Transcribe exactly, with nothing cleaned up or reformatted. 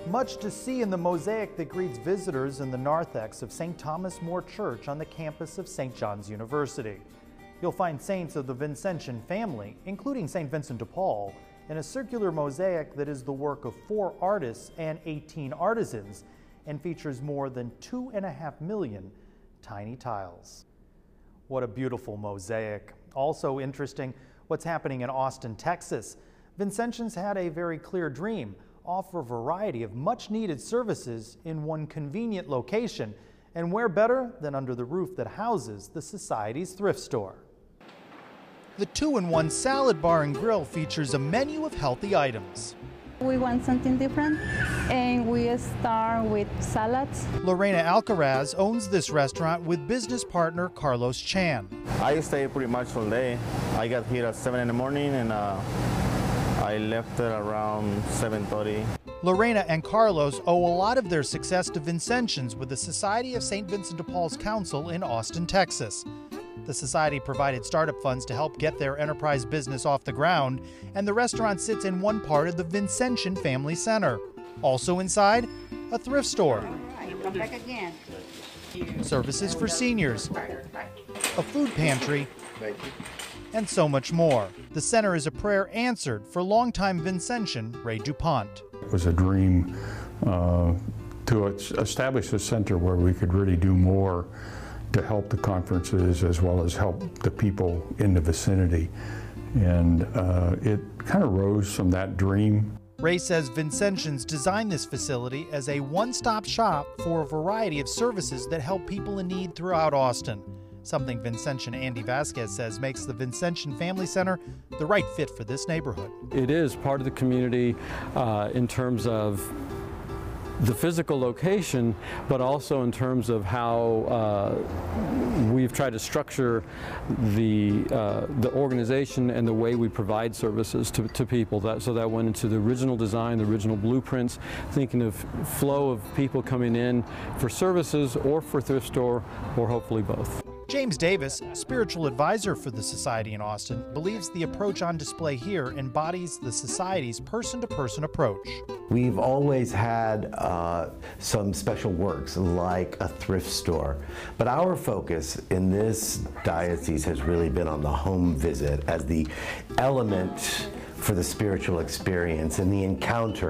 Much to see in the mosaic that greets visitors in the narthex of Saint Thomas More Church on the campus of Saint John's University. You'll find saints of the Vincentian family, including Saint Vincent de Paul, in a circular mosaic that is the work of four artists and eighteen artisans and features more than two and a half million tiny tiles. What a beautiful mosaic. Also interesting, what's happening in Austin, Texas. Vincentians had a very clear dream: offer a variety of much needed services in one convenient location. And where better than under the roof that houses the Society's thrift store? The two-in-one salad bar and grill features a menu of healthy items. We want something different, and we start with salads. Lorena Alcaraz owns this restaurant with business partner Carlos Chan. I stay pretty much all day. I got here at seven in the morning and uh, I left at around seven thirty. Lorena and Carlos owe a lot of their success to Vincentians with the Society of Saint Vincent de Paul's Council in Austin, Texas. The Society provided startup funds to help get their enterprise business off the ground, and the restaurant sits in one part of the Vincentian Family Center. Also inside, a thrift store, Come back again. services for seniors, a food pantry, and so much more. The center is a prayer answered for longtime Vincentian Ray DuPont. It was a dream uh, to establish a center where we could really do more to help the conferences as well as help the people in the vicinity. And uh, it kind of rose from that dream. Ray says Vincentians designed this facility as a one-stop shop for a variety of services that help people in need throughout Austin. Something Vincentian Andy Vasquez says makes the Vincentian Family Center the right fit for this neighborhood. It is part of the community uh, in terms of the physical location, but also in terms of how uh, we've tried to structure the uh, the organization and the way we provide services to, to people. That, so that went into the original design, the original blueprints, thinking of flow of people coming in for services or for thrift store, or hopefully both. James Davis, spiritual advisor for the Society in Austin, believes the approach on display here embodies the Society's person-to-person approach. We've always had uh, some special works like a thrift store, but our focus in this diocese has really been on the home visit as the element for the spiritual experience and the encounter.